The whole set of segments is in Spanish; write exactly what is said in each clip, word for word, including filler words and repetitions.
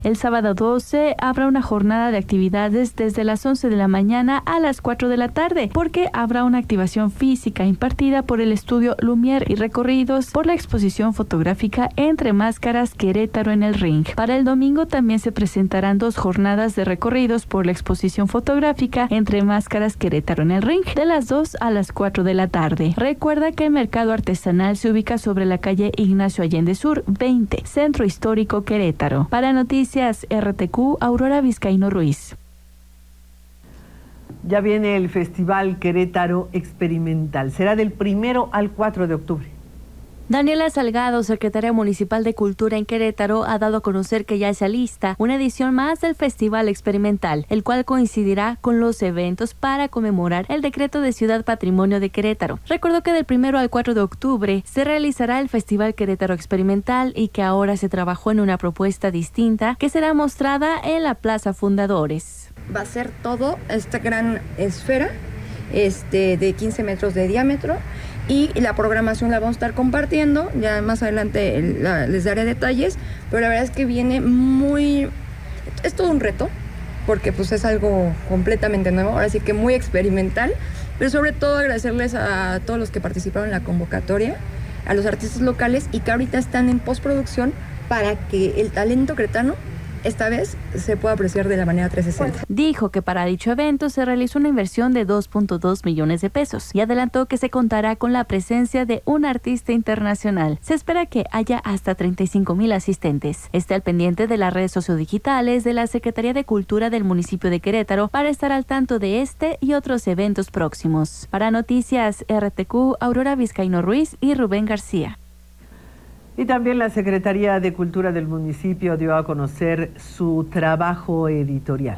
El sábado doce habrá una jornada de actividades desde las once de la mañana a las cuatro de la tarde, porque habrá una activación física impartida por el estudio Lumière y recorridos por la exposición fotográfica Entre Máscaras Querétaro en el Ring. Para el domingo también se presentarán dos jornadas de recorridos por la exposición fotográfica Entre Máscaras Querétaro en el Ring, de las dos a las cuatro de la tarde. Recuerda que el mercado artesanal se ubica sobre la calle Ignacio Allende Sur veinte, Centro Histórico Querétaro. Para noticias R T Q, Aurora Vizcaíno Ruiz. Ya viene el Festival Querétaro Experimental. Será del primero al cuatro de octubre. Daniela Salgado, secretaria municipal de Cultura en Querétaro, ha dado a conocer que ya se alista una edición más del Festival Experimental, el cual coincidirá con los eventos para conmemorar el decreto de Ciudad Patrimonio de Querétaro. Recordó que del primero al cuatro de octubre se realizará el Festival Querétaro Experimental y que ahora se trabajó en una propuesta distinta que será mostrada en la Plaza Fundadores. Va a ser todo esta gran esfera este, de quince metros de diámetro. Y la programación la vamos a estar compartiendo, ya más adelante el, la, les daré detalles, pero la verdad es que viene muy... es todo un reto, porque pues es algo completamente nuevo, ahora sí que muy experimental, pero sobre todo agradecerles a todos los que participaron en la convocatoria, a los artistas locales y que ahorita están en postproducción para que el talento queretano esta vez se puede apreciar de la manera trescientos sesenta. Dijo que para dicho evento se realizó una inversión de dos punto dos millones de pesos y adelantó que se contará con la presencia de un artista internacional. Se espera que haya hasta treinta y cinco mil asistentes. Esté al pendiente de las redes sociodigitales de la Secretaría de Cultura del municipio de Querétaro para estar al tanto de este y otros eventos próximos. Para Noticias R T Q, Aurora Vizcaíno Ruiz y Rubén García. Y también la Secretaría de Cultura del municipio dio a conocer su trabajo editorial.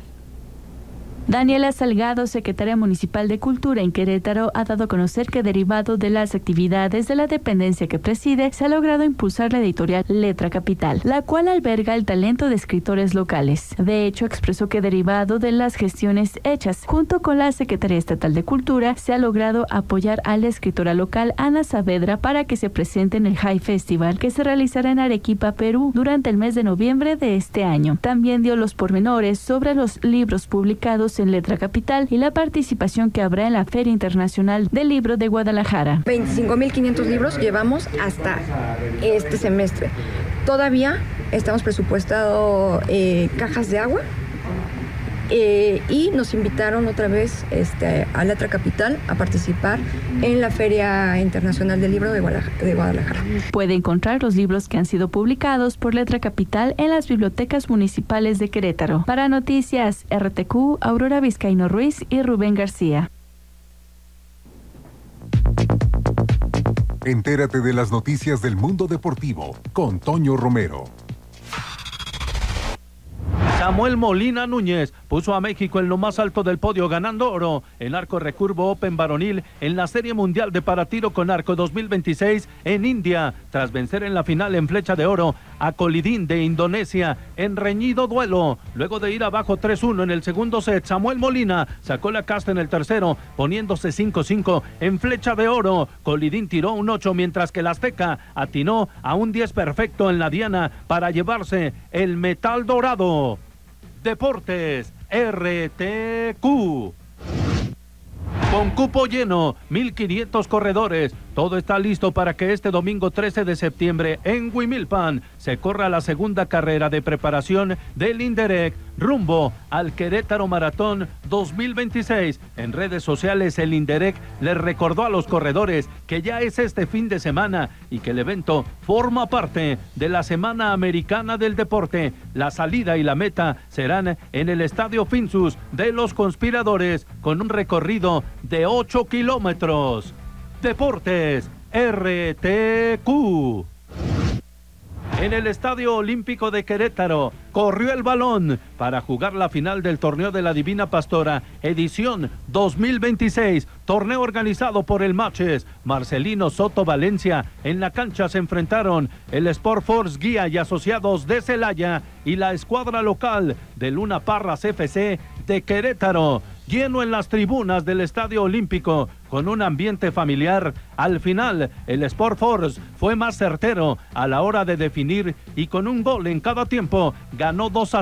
Daniela Salgado, secretaria municipal de Cultura en Querétaro, ha dado a conocer que derivado de las actividades de la dependencia que preside, se ha logrado impulsar la editorial Letra Capital, la cual alberga el talento de escritores locales. De hecho, expresó que derivado de las gestiones hechas junto con la Secretaría Estatal de Cultura, se ha logrado apoyar a la escritora local Ana Saavedra para que se presente en el High Festival que se realizará en Arequipa, Perú, durante el mes de noviembre de este año. También dio los pormenores sobre los libros publicados en Letra Capital y la participación que habrá en la Feria Internacional del Libro de Guadalajara. veinticinco mil quinientos libros llevamos hasta este semestre. Todavía estamos presupuestando eh, cajas de agua eh, y nos invitaron otra vez este, a Letra Capital a participar en la Feria Internacional del Libro de Guadalajara. Puede encontrar los libros que han sido publicados por Letra Capital en las bibliotecas municipales de Querétaro. Para Noticias R T Q, Aurora Vizcaíno Ruiz y Rubén García. Entérate de las noticias del mundo deportivo con Toño Romero. Samuel Molina Núñez puso a México en lo más alto del podio ganando oro en arco recurvo Open varonil en la Serie Mundial de Paratiro con Arco dos mil veintiséis en India, tras vencer en la final en flecha de oro a Colidín de Indonesia en reñido duelo. Luego de ir abajo tres uno en el segundo set, Samuel Molina sacó la casta en el tercero, poniéndose cinco cinco en flecha de oro. Colidín tiró un ocho, mientras que el azteca atinó a un diez perfecto en la diana para llevarse el metal dorado. Deportes R T Q. Con cupo lleno, mil quinientos corredores. Todo está listo para que este domingo trece de septiembre en Huimilpan se corra la segunda carrera de preparación del INDEREC rumbo al Querétaro Maratón dos mil veintiséis. En redes sociales el INDEREC les recordó a los corredores que ya es este fin de semana y que el evento forma parte de la Semana Americana del Deporte. La salida y la meta serán en el Estadio Finsus de los Conspiradores con un recorrido de ocho kilómetros. Deportes R T Q. En el Estadio Olímpico de Querétaro corrió el balón para jugar la final del Torneo de la Divina Pastora, edición dos mil veintiséis, torneo organizado por el Matches. Marcelino Soto Valencia. En la cancha se enfrentaron el Sport Force Guía y Asociados de Celaya y la escuadra local de Luna Parras F C de Querétaro. lleno en las tribunas del Estadio Olímpico, con un ambiente familiar. Al final, el Sport Force fue más certero a la hora de definir y con un gol en cada tiempo, ganó dos a